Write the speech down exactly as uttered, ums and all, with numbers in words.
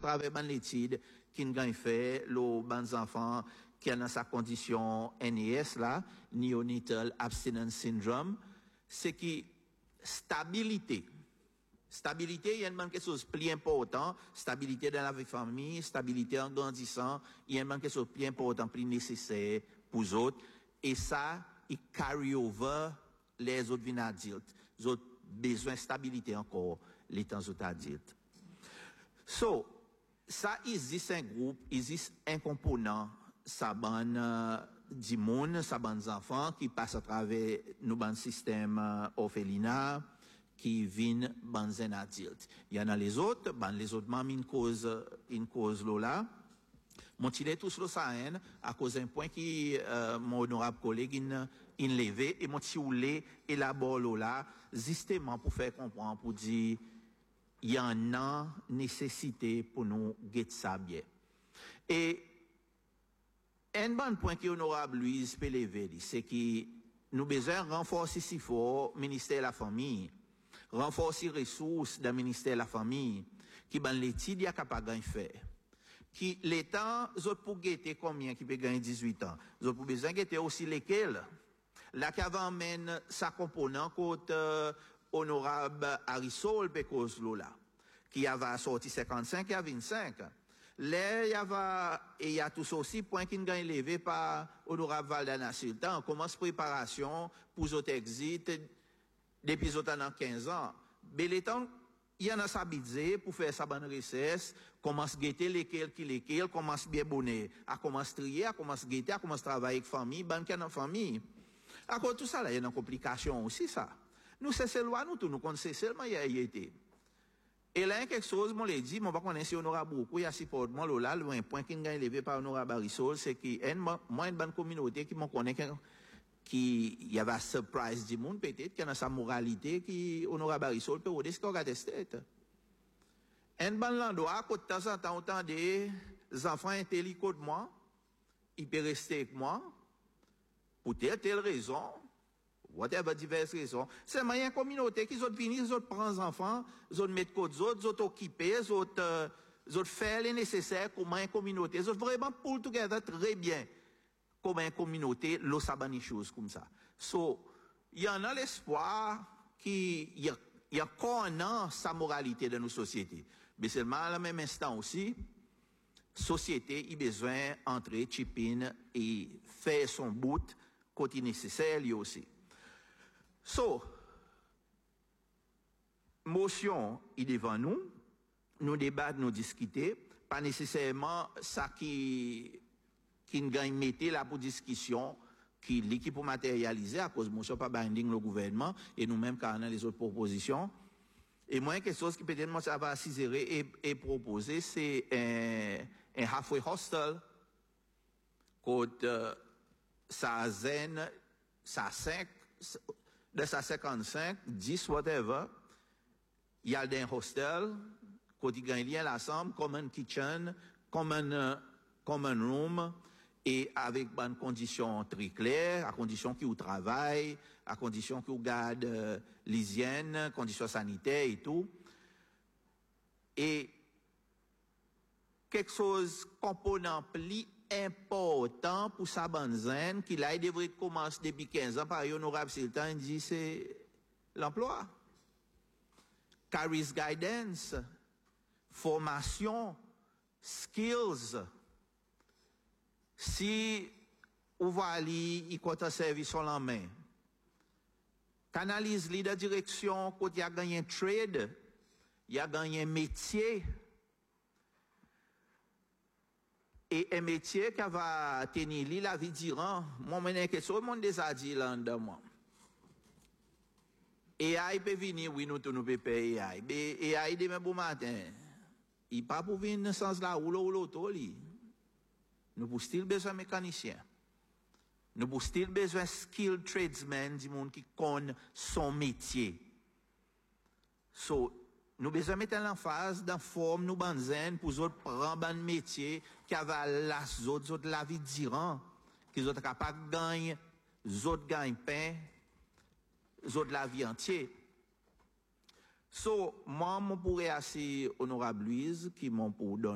travers ban l'étude qui gagne fait les ban enfants qui ont dans sa condition N A S là, neonatal abstinence syndrome, c'est qui stabilité. Stabilité, il y a une quelque chose de plus important, stabilité dans la vie de famille, stabilité en grandissant, il y a une quelque chose de plus important, plus nécessaire pour les autres, et ça, il carry over les autres vies adultes. Les autres besoin de stabilité encore, les temps autres adultes. So, ça existe un groupe, existe un component, ça ban euh, du monde, ça ban des enfants qui passent à travers nos ban système euh, orphelinat, qui viennent ban un adulte. Il y en a les autres, ban les autres même une cause, une cause là. Mon tiré tout sur ça à cause d'un point qui euh, mon honorable collègue in, in levé et mon tiré élabore là justement pour faire comprendre pour dire il y en a nécessité pour nous guetter ça bien. Et un bon point qui honorable Louise peut lever c'est que nous besoin renforcer si fort ministère de la famille, renforcer les ressources du ministère de la famille qui ban l'étude ya capable de faire. Qui l'État, zot pour guetter combien qui peut gagner dix-huit ans. Zot pour besoin guetter aussi lesquels. Là qui avant mène sa component côté euh, honorable Arisol Pecos Lola, qui avait sorti cinquante-cinq à vingt-cinq. Là, il y avait, et il y a tous aussi point qui gagne levé par honorable Valdana Sultan. On commence préparation pour zot exit depuis zot dans quinze ans. Mais l'État, il y en a sa budget pour faire sa bonne recesse, commence guetter lesquels qui lesquels, commence bien bonner, à commence trier, à commence guetter, à commence travailler avec famille, ban qu'il y a dans famille. À cause de tout ça, là, il y a une complication aussi, ça. Nous, c'est ces lois, nous, tout, nous connaissons seulement, il y a été. Et là, il y a quelque chose, moi, l'ai dit, moi, pas connaître si honorable beaucoup, il y a si pour moi, là, un point qui est élevé par honorable Barisol, c'est qu'il y a une, moi, une bonne communauté qui m'en connaît, qui, il y avait un surprise du monde, peut-être, qui a sa moralité, qui, honorable Barisol, peut dire ce qu'on a testé. Un bon endroit, quand de temps en temps, on entend des enfants intelligents de moi, ils peuvent rester avec moi, pour telle, telle raison, whatever, diverses raisons. C'est une une communauté qui ont venir, ils ont prendre les enfants, ils ont mettre côté autres, ils ont occupé, ils ont, euh, ils ont fait les nécessaires comme une communauté, ils ont vraiment pour tout garder très bien. Comme une communauté, l'eau saban des choses comme ça. So, il y en a l'espoir qu'il y a, il y a qu'on a sa moralité dans nos sociétés. Mais seulement à la même instant aussi, société, il a besoin d'entrer, chipine et faire son bout, côté nécessaire, lui aussi. So, motion, il est devant nous, nous débattons, nous discuter, pas nécessairement ça qui, qui nous gagne mettre là pour discussion, qui l'équipe pour matérialiser à cause de motion pas binding le gouvernement et nous-mêmes quand on a les autres propositions. Et moi, quelque chose qui peut-être moi ça va assisérer et, et proposer, c'est un, un halfway hostel, côté, euh, ça zen, ça cinq, de sa cinquante-cinq, dix, whatever, il y a un hostel, côté gagne lien l'ensemble, common kitchen, common, uh, common room, et avec bonnes conditions très claires, à condition qu'il travaille, à condition qu'il garde euh, l'hygiène, conditions sanitaires et tout. Et quelque chose, component plus important pour sa banzine, qui là, il devrait commencer depuis quinze ans par honorable Sultan, il dit c'est l'emploi. Career guidance, formation, skills. Si vous voyez, il compte un service sur la main, canalise la direction, quand il y a gagné un trade, il y a gagné un métier, et un métier qui va tenir la vie durant. Moi, je quelque chose, monde déjà dit là dedans moi. Et il peut venir, oui, nous, nous pouvons payer A I. Et A I, demain bon matin, il pas pour venir sans la roule ou l'auto, nous avons still besoin de mécaniciens. Nous avons still besoin de skilled tradesmen, du monde qui connaît son métier. So, nous besoin de mettre l'emphase dans la forme, nous banzen, pour autres prendre un métier, qui avaient las autres, autres la vie durant, qui sont capables de gagner, autres gagnent pain, autres la vie entière. So, moi, je pourrais assez honorable Louise, qui m'ont pour donner